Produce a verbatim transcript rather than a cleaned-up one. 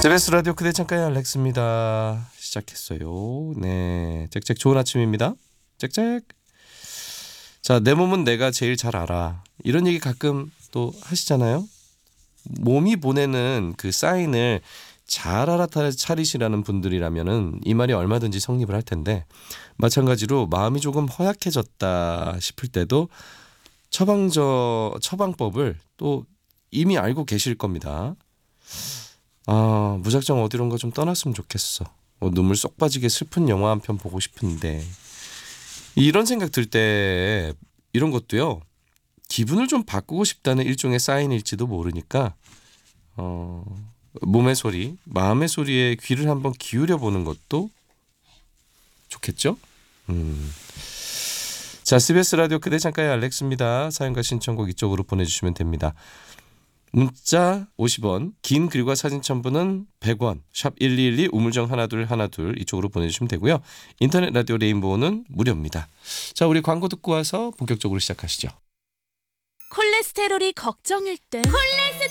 제베스 라디오 그대 창가의 알렉스입니다. 시작했어요. 네, 짹짹 좋은 아침입니다. 짹짹. 자, 내 몸은 내가 제일 잘 알아. 이런 얘기 가끔 또 하시잖아요. 몸이 보내는 그 사인을 잘 알아차리시라는 분들이라면은 이 말이 얼마든지 성립을 할 텐데, 마찬가지로 마음이 조금 허약해졌다 싶을 때도 처방저 처방법을 또 이미 알고 계실 겁니다. 아, 무작정 어디론가 좀 떠났으면 좋겠어. 어, 눈물 쏙 빠지게 슬픈 영화 한 편 보고 싶은데. 이런 생각 들 때 이런 것도요, 기분을 좀 바꾸고 싶다는 일종의 사인일지도 모르니까 어, 몸의 소리, 마음의 소리에 귀를 한번 기울여 보는 것도 좋겠죠? 음. 자, 씨비에스 라디오 그대 창가의 알렉스입니다. 사연과 신청곡 이쪽으로 보내주시면 됩니다. 문자 오십 원, 긴 글과 사진 첨부는 백 원, 샵 일이일이 우물정 하나둘 하나둘 이쪽으로 보내주시면 되고요. 인터넷 라디오 레인보우는 무료입니다. 자, 우리 광고 듣고 와서 본격적으로 시작하시죠. 콜레스테롤이 걱정일 때 콜레